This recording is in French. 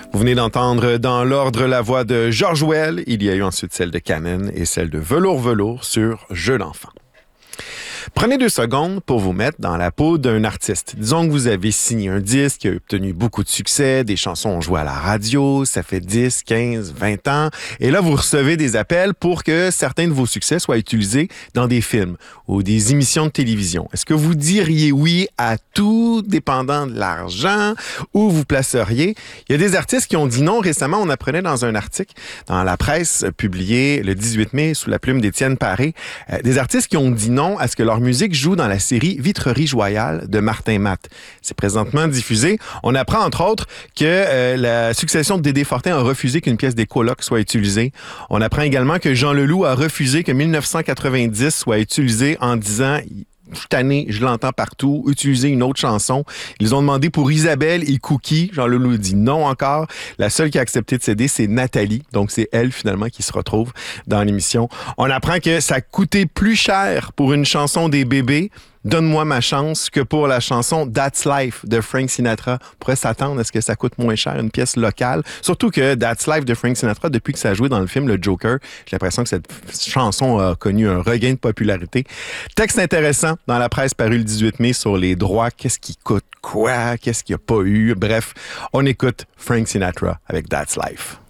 Vous venez d'entendre dans l'ordre la voix de George Well. Il y a eu ensuite celle de Canon et celle de Velours sur Jeu d'enfant. Prenez 2 secondes pour vous mettre dans la peau d'un artiste. Disons que vous avez signé un disque qui a obtenu beaucoup de succès, des chansons ont joué à la radio, ça fait 10, 15, 20 ans, et là vous recevez des appels pour que certains de vos succès soient utilisés dans des films ou des émissions de télévision. Est-ce que vous diriez oui à tout, dépendant de l'argent, ou vous placeriez? Il y a des artistes qui ont dit non récemment. On apprenait dans un article dans la presse publié le 18 mai sous la plume d'Étienne Paré, des artistes qui ont dit non à ce que leur musique joue dans la série Vitrerie Royale de Martin Matt. C'est présentement diffusé. On apprend entre autres que la succession de Dédé Fortin a refusé qu'une pièce des Colocs soit utilisée. On apprend également que Jean Leloup a refusé que 1990 soit utilisé en disant toute année, je l'entends partout, utiliser une autre chanson. Ils ont demandé pour Isabelle et Cookie. Jean Leloup dit non encore. La seule qui a accepté de céder, c'est Nathalie. Donc, c'est elle, finalement, qui se retrouve dans l'émission. On apprend que ça coûtait plus cher pour une chanson des Bébés, Donne-moi ma chance, que pour la chanson That's Life de Frank Sinatra. On pourrait s'attendre à ce que ça coûte moins cher, une pièce locale. Surtout que That's Life de Frank Sinatra, depuis que ça a joué dans le film Le Joker, j'ai l'impression que cette chanson a connu un regain de popularité. Texte intéressant dans la presse paru le 18 mai sur les droits. Qu'est-ce qui coûte quoi? Qu'est-ce qu'il n'y a pas eu? Bref, on écoute Frank Sinatra avec That's Life.